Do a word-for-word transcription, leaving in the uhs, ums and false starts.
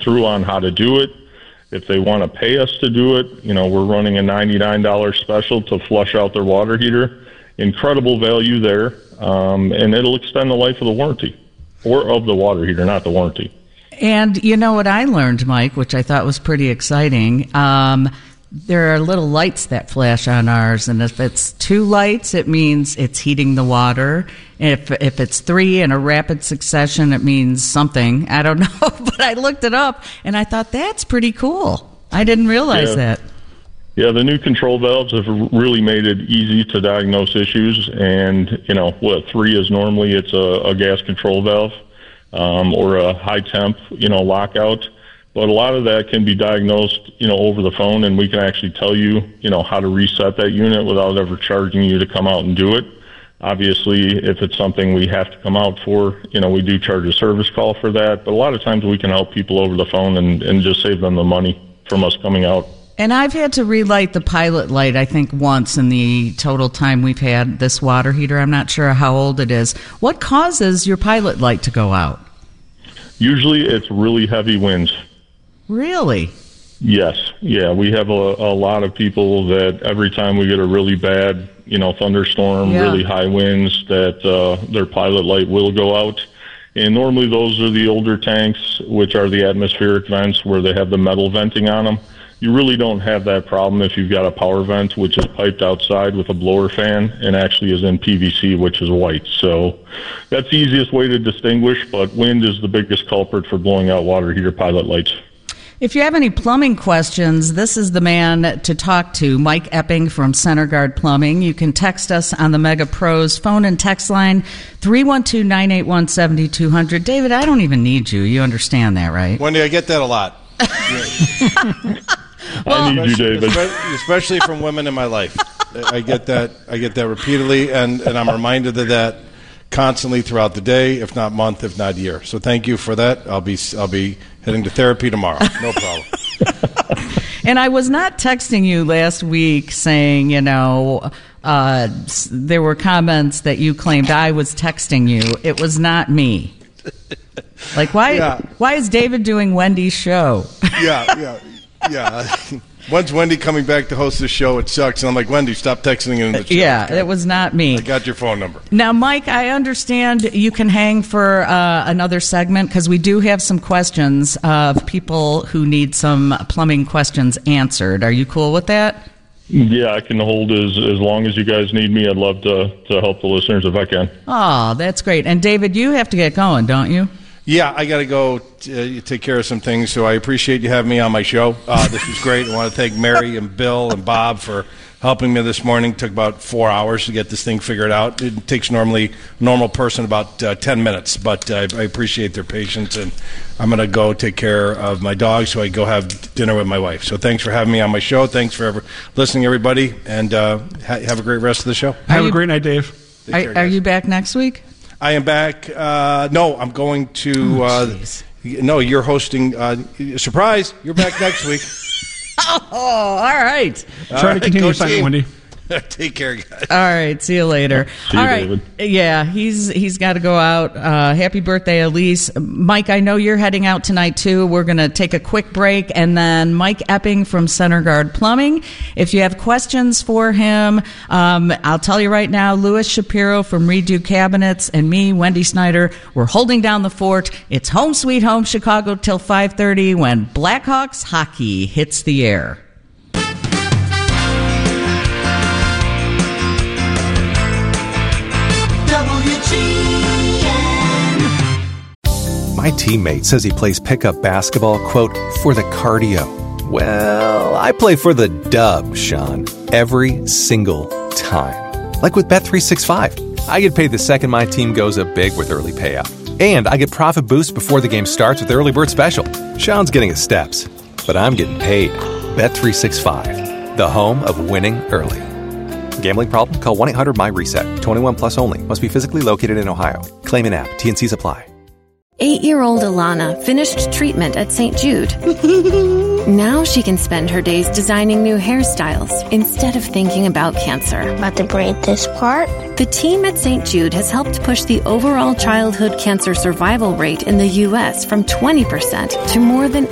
through on how to do it. If they want to pay us to do it, you know, we're running a ninety-nine dollars special to flush out their water heater. Incredible value there, um, and it'll extend the life of the warranty, or of the water heater, not the warranty. And you know what I learned, Mike, which I thought was pretty exciting? Um, there are little lights that flash on ours, and if it's two lights, it means it's heating the water. If if it's three in a rapid succession, it means something. I don't know, but I looked it up, and I thought that's pretty cool. I didn't realize yeah. that. Yeah, the new control valves have really made it easy to diagnose issues, and, you know, what three is normally, it's a, a gas control valve um, or a high temp, you know, lockout. But a lot of that can be diagnosed, you know, over the phone, and we can actually tell you, you know, how to reset that unit without ever charging you to come out and do it. Obviously, if it's something we have to come out for, you know, we do charge a service call for that. But a lot of times we can help people over the phone and, and just save them the money from us coming out. And I've had to relight the pilot light, I think, once in the total time we've had this water heater. I'm not sure how old it is. What causes your pilot light to go out? Usually it's really heavy winds. Really? Yes. Yeah, we have a, a lot of people that every time we get a really bad, you know, thunderstorm, yeah. really high winds, that uh, their pilot light will go out. And normally those are the older tanks, which are the atmospheric vents where they have the metal venting on them. You really don't have that problem if you've got a power vent, which is piped outside with a blower fan and actually is in P V C, which is white. So that's the easiest way to distinguish, but wind is the biggest culprit for blowing out water heater pilot lights. If you have any plumbing questions, this is the man to talk to, Mike Epping from Center Guard Plumbing. You can text us on the Mega Pros phone and text line three one two, nine eight one, seven two zero zero. David, I don't even need you. You understand that, right? Wendy, I get that a lot. Well, I need you, David. Especially from women in my life. I get that I get that repeatedly, and, and I'm reminded of that constantly throughout the day, if not month, if not year. So thank you for that. I'll be I'll be heading to therapy tomorrow. No problem. And I was not texting you last week saying, you know, uh, there were comments that you claimed I was texting you. It was not me. Like, why yeah. why is David doing Wendy's show? Yeah, yeah, yeah. When's Wendy coming back to host this show? It sucks. And I'm like, Wendy, stop texting in the chat. Yeah, okay? it was not me. I got your phone number. Now, Mike, I understand you can hang for uh, another segment because we do have some questions of people who need some plumbing questions answered. Are you cool with that? Yeah, I can hold as as long as you guys need me. I'd love to, to help the listeners if I can. Oh, that's great. And, David, you have to get going, don't you? Yeah, I got to go t- uh, take care of some things, so I appreciate you having me on my show. Uh, this was great. I want to thank Mary and Bill and Bob for helping me this morning. It took about four hours to get this thing figured out. It takes normally a normal person about uh, ten minutes, but uh, I appreciate their patience, and I'm going to go take care of my dog so I go have dinner with my wife. So thanks for having me on my show. Thanks for ever listening, everybody, and uh, ha- have a great rest of the show. Have you, a great night, Dave. Are, care, are you back next week? I am back. Uh, no, I'm going to. Uh, no, you're hosting. Uh, surprise! You're back next week. Oh, all right. All Try right, to continue signing, Wendy. Take care, guys. All right. See you later. See you, All right. David. Yeah, he's he's got to go out. Uh, happy birthday, Elise. Mike, I know you're heading out tonight, too. We're going to take a quick break. And then Mike Epping from Center Guard Plumbing. If you have questions for him, um, I'll tell you right now, Louis Shapiro from Redo Cabinets and me, Wendy Snyder, we're holding down the fort. It's home sweet home Chicago till five thirty when Blackhawks hockey hits the air. My teammate says he plays pickup basketball, quote, for the cardio. Well, I play for the dub, Sean, every single time. Like with Bet three sixty-five. I get paid the second my team goes up big with early payout. And I get profit boost before the game starts with Early Bird Special. Sean's getting his steps, but I'm getting paid. Bet three sixty-five, the home of winning early. Gambling problem? Call one eight hundred my reset. twenty-one plus only. Must be physically located in Ohio. Claim in app. T N Cs apply. Eight-year-old Alana finished treatment at Saint Jude. Now she can spend her days designing new hairstyles instead of thinking about cancer. About to braid this part? The team at Saint Jude has helped push the overall childhood cancer survival rate in the U S from twenty percent to more than